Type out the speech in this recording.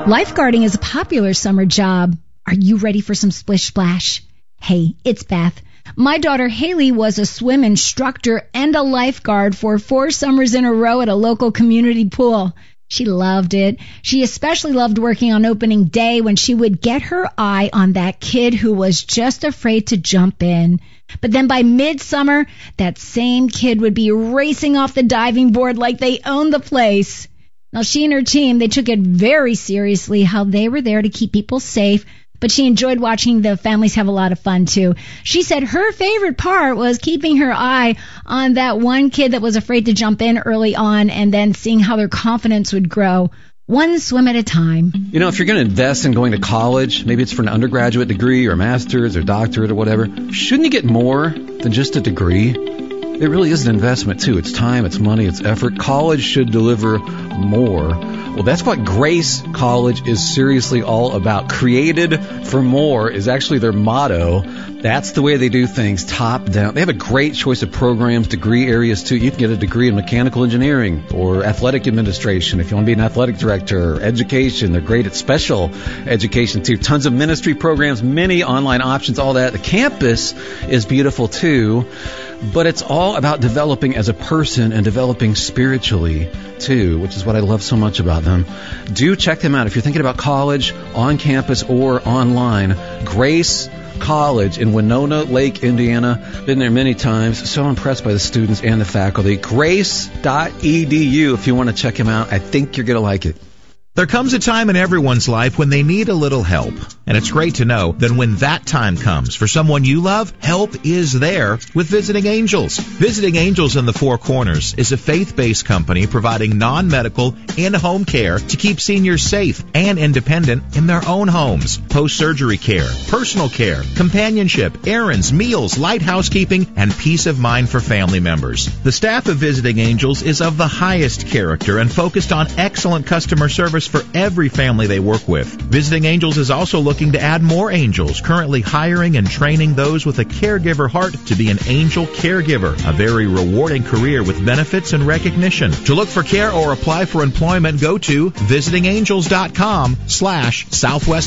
Lifeguarding is a popular summer job. Are you ready for some splish splash? Hey, it's Beth. My daughter Haley was a swim instructor and a lifeguard for 4 summers in a row at a local community pool. She loved it. She especially loved working on opening day when she would get her eye on that kid who was just afraid to jump in. But then by midsummer, that same kid would be racing off the diving board like they owned the place. Now, she and her team, they took it very seriously how they were there to keep people safe, but she enjoyed watching the families have a lot of fun, too. She said her favorite part was keeping her eye on that one kid that was afraid to jump in early on and then seeing how their confidence would grow, one swim at a time. You know, if you're going to invest in going to college, maybe it's for an undergraduate degree or master's or doctorate or whatever, shouldn't you get more than just a degree? It really is an investment, too. It's time, it's money, it's effort. College should deliver more. Well, that's what Grace College is seriously all about. Created for more is actually their motto. That's the way they do things, top down. They have a great choice of programs, degree areas, too. You can get a degree in mechanical engineering or athletic administration if you want to be an athletic director, or education. They're great at special education, too. Tons of ministry programs, many online options, all that. The campus is beautiful, too. But it's all about developing as a person and developing spiritually, too, which is what I love so much about them. Do check them out. If you're thinking about college, on campus or online, Grace College in Winona Lake, Indiana. Been there many times. So impressed by the students and the faculty. Grace.edu if you want to check them out. I think you're going to like it. There comes a time in everyone's life when they need a little help. And it's great to know that when that time comes for someone you love, help is there with Visiting Angels. Visiting Angels in the Four Corners is a faith-based company providing non-medical in-home care to keep seniors safe and independent in their own homes. Post-surgery care, personal care, companionship, errands, meals, light housekeeping, and peace of mind for family members. The staff of Visiting Angels is of the highest character and focused on excellent customer service for every family they work with. Visiting Angels is also looking to add more angels, currently hiring and training those with a caregiver heart to be an angel caregiver, a very rewarding career with benefits and recognition. To look for care or apply for employment, go to visitingangels.com/Southwest